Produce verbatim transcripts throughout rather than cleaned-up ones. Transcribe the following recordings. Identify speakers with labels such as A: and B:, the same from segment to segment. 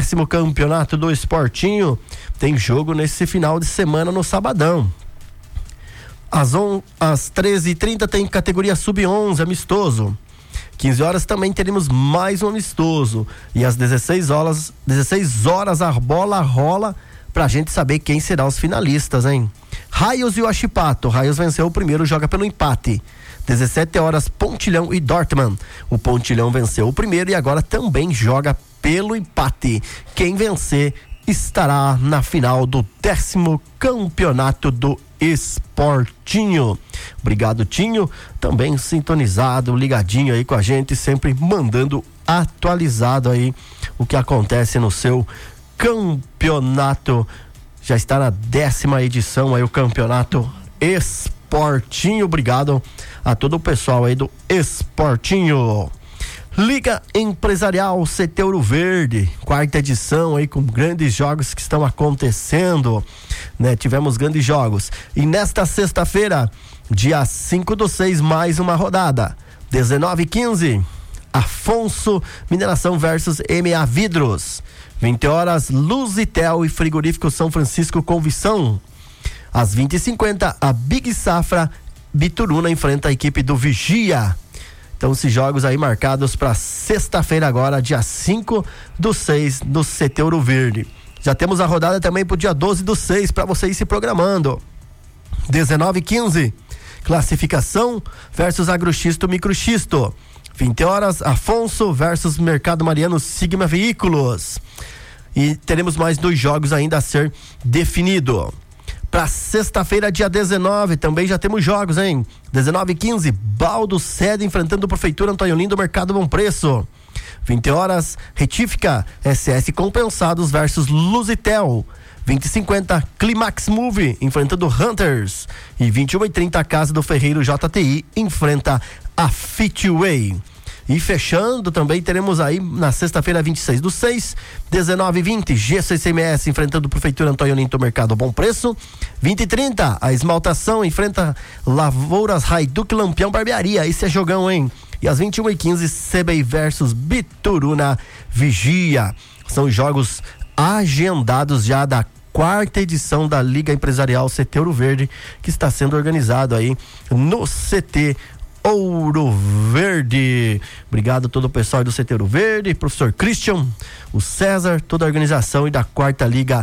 A: décimo campeonato do Esportinho. Tem jogo nesse final de semana no sabadão. Às, on, às treze e trinta tem categoria sub onze, amistoso. quinze horas também teremos mais um amistoso. E às dezesseis horas, dezesseis horas a bola rola pra gente saber quem serão os finalistas, hein? Raios e o Achipato. Raios venceu o primeiro, joga pelo empate. dezessete horas, Pontilhão e Dortmund. O Pontilhão venceu o primeiro e agora também joga pelo empate. Quem vencer estará na final do décimo campeonato do Esportinho. Obrigado, Tinho, também sintonizado, ligadinho aí com a gente, sempre mandando atualizado aí o que acontece no seu campeonato. Já está na décima edição aí o campeonato Esportinho. Obrigado a todo o pessoal aí do Esportinho. Liga Empresarial C T Ouro Verde, quarta edição aí com grandes jogos que estão acontecendo, né? Tivemos grandes jogos. E nesta sexta-feira, dia cinco do seis, mais uma rodada. dezenove e quinze, Afonso Mineração versus M A Vidros. vinte horas, Luzitel e Frigorífico São Francisco Convicção. Às vinte e cinquenta, a Big Safra Bituruna enfrenta a equipe do Vigia. Então, esses jogos aí marcados para sexta-feira agora, dia cinco do seis, do C T Ouro Verde. Já temos a rodada também pro dia doze do seis, para você ir se programando. dezenove e quinze, Classificação versus Agroxisto Microxisto. vinte horas, Afonso versus Mercado Mariano Sigma Veículos. E teremos mais dois jogos ainda a ser definido. Para sexta-feira, dia dezenove, também já temos jogos, hein? dezenove e quinze, Baldo Sede enfrentando a Prefeitura Antônio Lindo, Mercado Bom Preço. vinte horas, Retífica S S Compensados versus Luzitel. vinte e cinquenta, Climax Move enfrentando Hunters. E vinte e uma e trinta, a Casa do Ferreiro J T I enfrenta a Fitway. E fechando também teremos aí na sexta-feira, vinte e seis do seis, dezenove e vinte, G C C M S enfrentando a Prefeitura Antônio Linto Mercado Bom Preço. vinte e trinta, a Esmaltação enfrenta Lavouras Raiduc Lampião Barbearia. Esse é jogão, hein? E às vinte e uma e quinze, C B I versus Bituruna Vigia. São jogos agendados já da quarta edição da Liga Empresarial C T Ouro Verde, que está sendo organizado aí no C T Ouro Verde. Obrigado a todo o pessoal do C T Ouro Verde, professor Christian, o César, toda a organização e da quarta Liga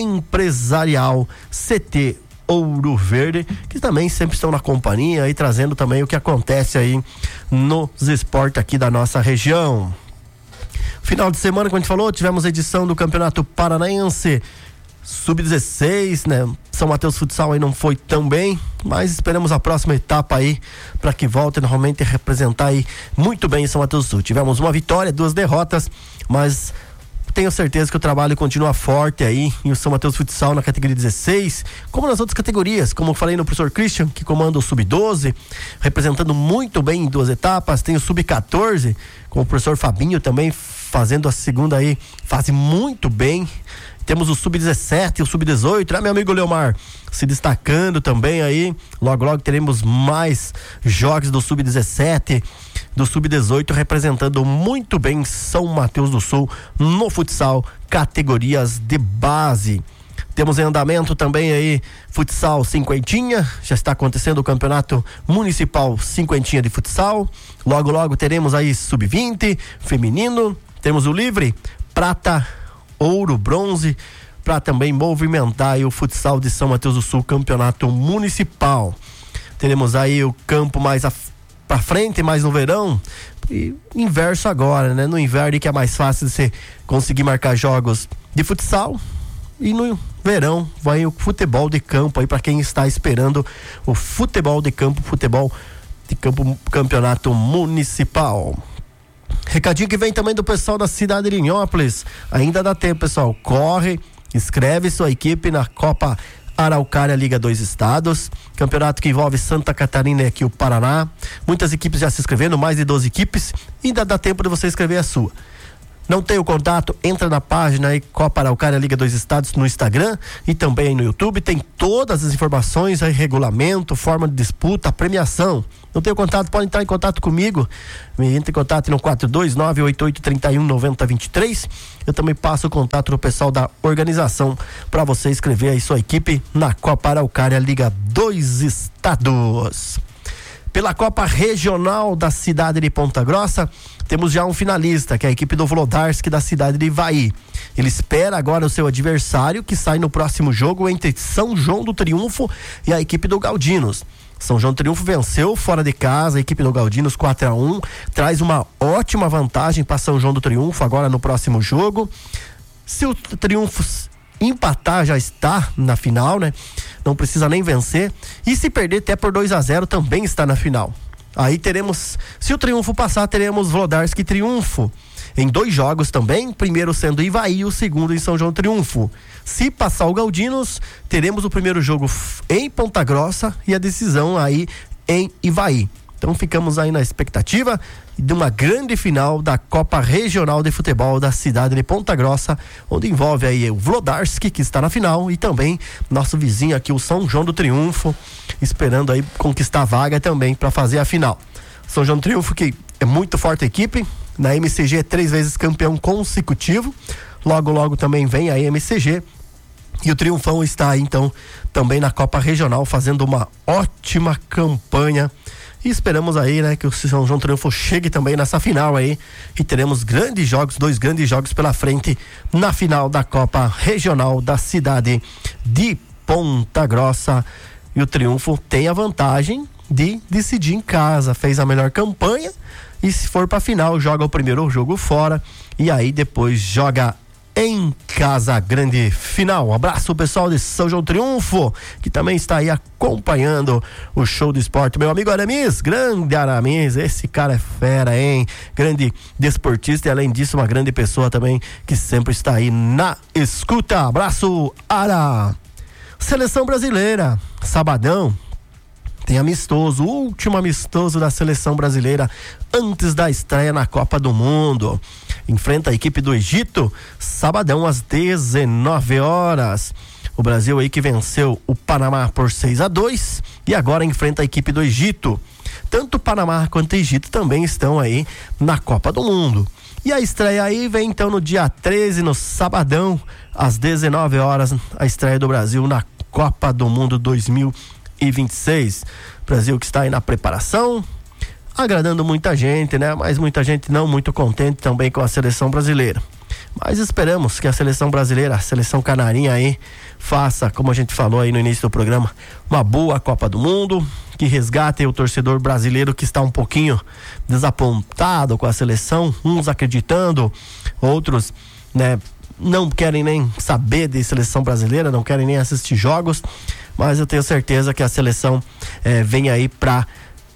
A: Empresarial C T Ouro Verde, que também sempre estão na companhia e trazendo também o que acontece aí nos esportes aqui da nossa região. Final de semana, como a gente falou, tivemos a edição do Campeonato Paranaense sub dezesseis, né? São Mateus Futsal aí não foi tão bem, mas esperamos a próxima etapa aí para que volte normalmente a representar aí muito bem em São Mateus do Sul. Tivemos uma vitória, duas derrotas, mas tenho certeza que o trabalho continua forte aí em o São Mateus Futsal na categoria dezesseis, como nas outras categorias, como eu falei no professor Christian, que comanda o sub doze, representando muito bem em duas etapas. Tem o sub quatorze, com o professor Fabinho também fazendo a segunda aí, fase muito bem. Temos o sub dezessete e o sub dezoito, né, meu amigo Leomar? Se destacando também aí. Logo, logo teremos mais jogos do sub dezessete, do sub dezoito, representando muito bem São Mateus do Sul no futsal, categorias de base. Temos em andamento também aí futsal cinquentinha, já está acontecendo o campeonato municipal cinquentinha de futsal. Logo, logo teremos aí sub vinte, feminino. Temos o livre, prata, ouro, bronze, para também movimentar aí o futsal de São Mateus do Sul, campeonato municipal. Teremos aí o campo mais para frente, mais no verão, e inverso agora, né? No inverno, que é mais fácil de você conseguir marcar jogos de futsal, e no verão vai o futebol de campo aí para quem está esperando o futebol de campo, futebol de campo, campeonato municipal. Recadinho que vem também do pessoal da cidade de Linhópolis. Ainda dá tempo, pessoal. Corre, escreve sua equipe na Copa Araucária Liga dois Estados. Campeonato que envolve Santa Catarina e aqui o Paraná. Muitas equipes já se inscrevendo, mais de doze equipes. Ainda dá tempo de você escrever a sua. Não tem o contato? Entra na página aí, Copa Araucária Liga dos Estados no Instagram e também aí no YouTube. Tem todas as informações aí, regulamento, forma de disputa, premiação. Não tem o contato? Pode entrar em contato comigo. Me entre em contato no quatro dois nove oito oito três um nove zero dois três. Eu também passo o contato do pessoal da organização para você escrever aí sua equipe na Copa Araucária Liga dos Estados. Pela Copa Regional da cidade de Ponta Grossa, temos já um finalista, que é a equipe do Vlodarski da cidade de Ivaí. Ele espera agora o seu adversário, que sai no próximo jogo entre São João do Triunfo e a equipe do Galdinos. São João do Triunfo venceu fora de casa a equipe do Galdinos quatro a um, traz uma ótima vantagem para São João do Triunfo agora no próximo jogo. Se o Triunfo empatar, já está na final, né? Não precisa nem vencer. E se perder até por dois a zero, também está na final. Aí teremos, se o Triunfo passar, teremos Vlodarski Triunfo em dois jogos também, primeiro sendo Ivaí e o segundo em São João Triunfo. Se passar o Galdinos, teremos o primeiro jogo em Ponta Grossa e a decisão aí em Ivaí. Então ficamos aí na expectativa de uma grande final da Copa Regional de Futebol da cidade de Ponta Grossa, onde envolve aí o Vlodarski, que está na final, e também nosso vizinho aqui, o São João do Triunfo, esperando aí conquistar a vaga também para fazer a final. São João do Triunfo, que é muito forte a equipe, na M C G é três vezes campeão consecutivo, logo logo também vem a M C G, e o Triunfão está aí então também na Copa Regional fazendo uma ótima campanha. E esperamos aí, né, que o São João Triunfo chegue também nessa final aí e teremos grandes jogos, dois grandes jogos pela frente na final da Copa Regional da cidade de Ponta Grossa. E o Triunfo tem a vantagem de decidir em casa, fez a melhor campanha e se for pra final joga o primeiro jogo fora e aí depois joga em casa, grande final. Um abraço pessoal de São João Triunfo, que também está aí acompanhando o show do esporte. Meu amigo Aramis, grande Aramis, esse cara é fera, hein? Grande desportista e além disso uma grande pessoa também, que sempre está aí na escuta. Abraço, Ara! Seleção brasileira, sabadão, tem amistoso, o último amistoso da seleção brasileira antes da estreia na Copa do Mundo. Enfrenta a equipe do Egito, sabadão às dezenove horas. O Brasil aí que venceu o Panamá por seis a dois e agora enfrenta a equipe do Egito. Tanto o Panamá quanto o Egito também estão aí na Copa do Mundo. E a estreia aí vem então no dia treze, no sabadão, às dezenove horas, a estreia do Brasil na Copa do Mundo dois mil e vinte e seis. Brasil que está aí na preparação, agradando muita gente, né? Mas muita gente não muito contente também com a seleção brasileira. Mas esperamos que a seleção brasileira, a seleção canarinha aí, faça, como a gente falou aí no início do programa, uma boa Copa do Mundo, que resgate o torcedor brasileiro que está um pouquinho desapontado com a seleção, uns acreditando, outros, né, não querem nem saber de seleção brasileira, não querem nem assistir jogos, mas eu tenho certeza que a seleção eh, vem aí para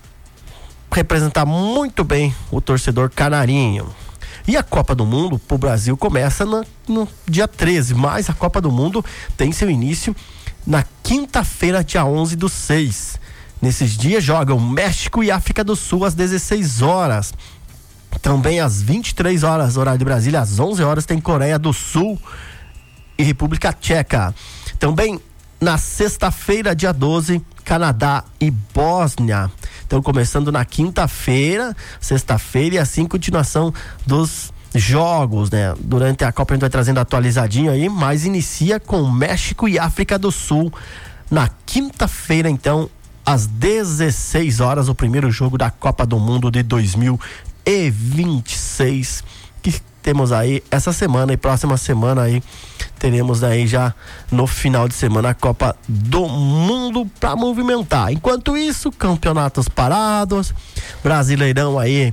A: representar muito bem o torcedor canarinho. E a Copa do Mundo pro Brasil começa no, no dia treze, mas a Copa do Mundo tem seu início na quinta-feira, dia onze do seis. Nesses dias jogam México e África do Sul às dezesseis horas. Também às vinte e três horas, horário de Brasília, às onze horas tem Coreia do Sul e República Tcheca. Também na sexta-feira, dia doze, Canadá e Bósnia. Então, começando na quinta-feira, sexta-feira e assim continuação dos jogos, né? Durante a Copa a gente vai trazendo atualizadinho aí, mas inicia com México e África do Sul na quinta-feira, então, às dezesseis horas, o primeiro jogo da Copa do Mundo de dois mil e vinte e seis, que temos aí essa semana e próxima semana aí teremos aí já no final de semana a Copa do Mundo para movimentar. Enquanto isso, campeonatos parados, Brasileirão aí,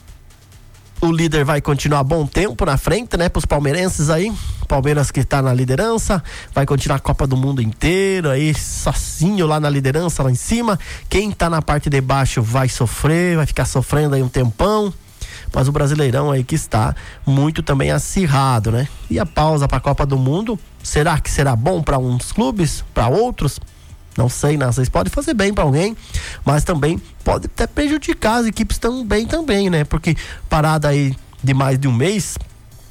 A: o líder vai continuar bom tempo na frente, né, pros palmeirenses aí, Palmeiras que tá na liderança, vai continuar a Copa do Mundo inteiro aí, sozinho lá na liderança, lá em cima. Quem tá na parte de baixo vai sofrer, vai ficar sofrendo aí um tempão. Mas o Brasileirão aí que está muito também acirrado, né? E a pausa para a Copa do Mundo, será que será bom para uns clubes, para outros? Não sei, não. Vocês podem fazer bem para alguém, mas também pode até prejudicar as equipes também, também, né? Porque parada aí de mais de um mês,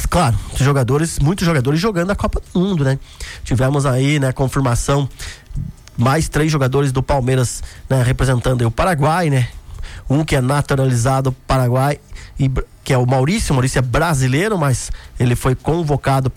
A: Mas, claro, jogadores, muitos jogadores jogando a Copa do Mundo, né? Tivemos aí, né, confirmação, mais três jogadores do Palmeiras, né, representando aí o Paraguai, né? Um que é naturalizado Paraguai, e, que é o Maurício. O Maurício é brasileiro, mas ele foi convocado